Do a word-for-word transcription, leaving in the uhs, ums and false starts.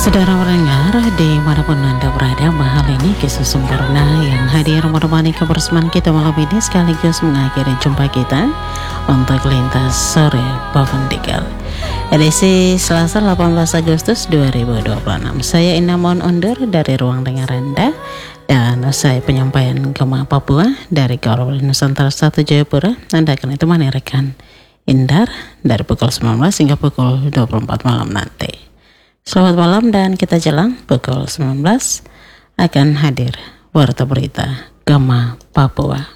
Saudara pendengar, dimanapun Anda berada, mahal ini kisah sempurna yang hadir menemani kebersamaan kita malam ini sekaligus mengakhiri jumpa kita untuk lintas sore Bavendigal edisi Selasa delapan belas Agustus dua ribu dua puluh enam. Saya Ina mohon undur dari ruang dengar Anda dan saya penyampaian Gema Papua dari Kabupaten Nusantara satu Jayapura. Anda akan ditemani rekan Indar dari pukul sembilan belas hingga pukul dua puluh empat malam nanti. Selamat malam dan kita jelang pukul sembilan belas akan hadir Warta Berita Gema Papua.